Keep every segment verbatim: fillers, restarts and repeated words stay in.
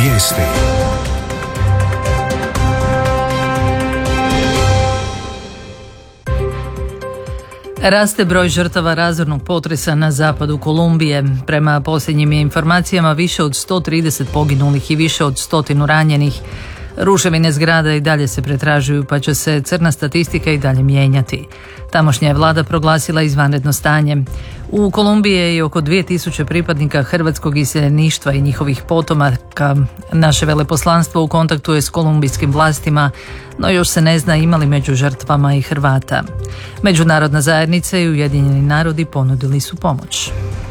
Vijesti. Raste broj žrtava razornog potresa na zapadu Kolumbije. Prema posljednjim informacijama više od sto trideset poginulih i više od stotinu ranjenih. Ruševine zgrada i dalje se pretražuju, pa će se crna statistika i dalje mijenjati. Tamošnja je vlada proglasila izvanredno stanje. U Kolumbiji je i oko dvije tisuće pripadnika hrvatskog iseljeništva i njihovih potomaka. Naše veleposlanstvo u kontaktu je s kolumbijskim vlastima, no još se ne zna ima li među žrtvama i Hrvata. Međunarodna zajednica i Ujedinjeni narodi ponudili su pomoć.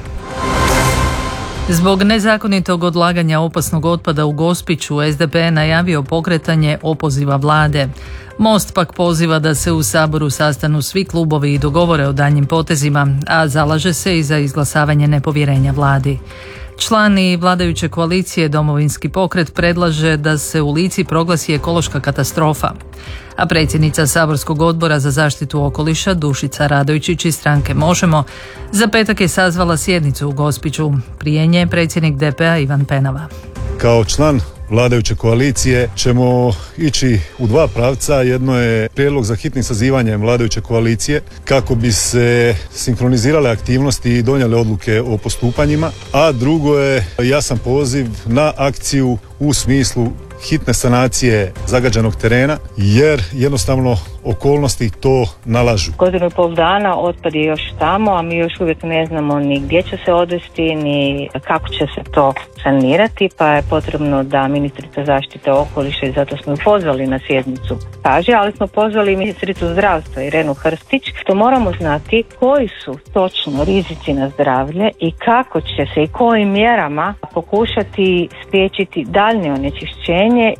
Zbog nezakonitog odlaganja opasnog otpada u Gospiću, es de pe je najavio pokretanje opoziva vlade. Most pak poziva da se u Saboru sastanu svi klubovi i dogovore o daljnjim potezima, a zalaže se i za izglasavanje nepovjerenja vladi. Člani vladajuće koalicije Domovinski pokret predlaže da se u Lici proglasi ekološka katastrofa. A predsjednica Saborskog odbora za zaštitu okoliša Dušica Radojčić iz stranke Možemo za petak je sazvala sjednicu u Gospiću. Prije nje predsjednik de pe a Ivan Penava. Kao član vladajuće koalicije ćemo ići u dva pravca. Jedno je prijedlog za hitnim sazivanjem vladajuće koalicije kako bi se sinkronizirale aktivnosti i donijele odluke o postupanjima, a drugo je jasan poziv na akciju u smislu hitne sanacije zagađenog terena, jer jednostavno okolnosti to nalažu. Godinu i pol dana otpad je još tamo, a mi još uvijek ne znamo ni gdje će se odvesti, ni kako će se to sanirati, pa je potrebno da ministrica zaštite okoliša, i zato smo ju pozvali na sjednicu, kaže, ali smo pozvali ministricu zdravstva Irenu Hrstić, što moramo znati koji su točno rizici na zdravlje i kako će se i kojim mjerama pokušati spriječiti daljnje onečišćenje.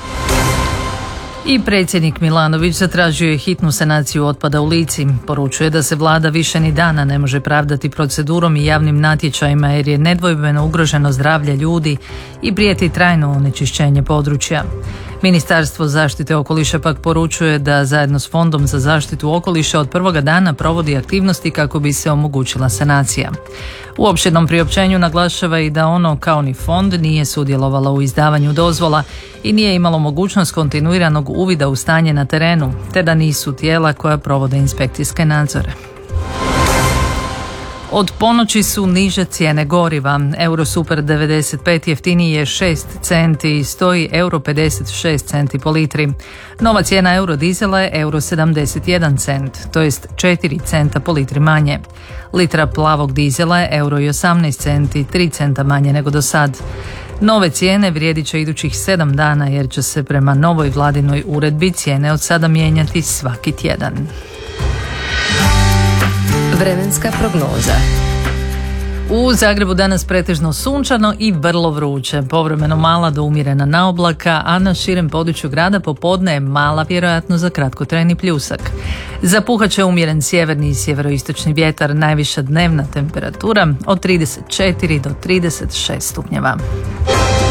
I predsjednik Milanović zatražio je hitnu sanaciju otpada u Lici. Poručuje da se vlada više ni dana ne može pravdati procedurom i javnim natječajima jer je nedvojbeno ugroženo zdravlje ljudi i prijeti trajno onečišćenje područja. Ministarstvo zaštite okoliša pak poručuje da zajedno s Fondom za zaštitu okoliša od prvoga dana provodi aktivnosti kako bi se omogućila sanacija. U opširnom priopćenju naglašava i da ono, kao ni fond, nije sudjelovalo u izdavanju dozvola i nije imalo mogućnost kontinuiranog uvida u stanje na terenu, te da nisu tijela koja provode inspekcijske nadzore. Od ponoći su niže cijene goriva. Eurosuper devedeset pet jeftiniji je šest centi i stoji euro pedeset šest centi po litri. Nova cijena eurodizela je euro sedamdeset jedan cent, to jest četiri centa po litri manje. Litra plavog dizela je euro i osamnaest centi, tri centa manje nego do sad. Nove cijene vrijedit će idućih sedam dana jer će se prema novoj vladinoj uredbi cijene od sada mijenjati svaki tjedan. Vremenska prognoza. U Zagrebu danas pretežno sunčano i vrlo vruće, povremeno mala do umjerena naoblaka, a na širem području grada popodne je mala vjerojatno za kratkotrajni pljusak. Zapuhat će umjeren sjeverni i sjeveroistočni vjetar, najviša dnevna temperatura od trideset četiri do trideset šest stupnjeva.